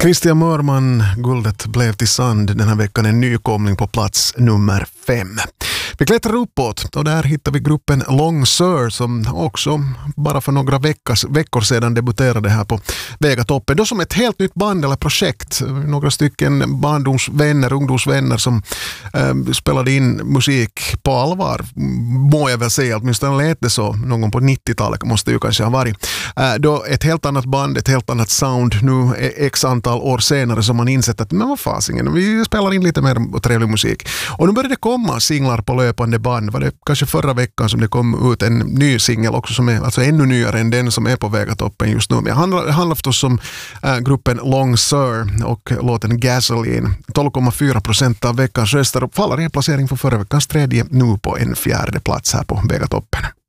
Christian Mörman, Guldet blev till sand den här veckan, en nykomling på plats nummer 5. Vi klättrar uppåt och där hittar vi gruppen Long Sir som också bara för några veckor sedan debuterade här på Vegatoppen. Då som ett helt nytt band eller projekt. Några stycken barndomsvänner, ungdomsvänner som spelade in musik på allvar. Må jag väl säga, åtminstone lät det så. Någon på 90-talet måste ju kanske ha varit. Då ett helt annat band, ett helt annat sound. Nu x antal år senare som man insett att men vad fasingen, vi spelar in lite mer trevlig musik. Och nu började det komma singlar på löpande band. Var det kanske förra veckan som det kom ut en ny singel också som är alltså ännu nyare än den som är på Vegatoppen just nu. Men det handlar förstås om gruppen Long Sir och låten Gasoline. 12,4% av veckans röster och faller i en placering för förra veckans tredje, nu på en fjärde plats här på Vegatoppen.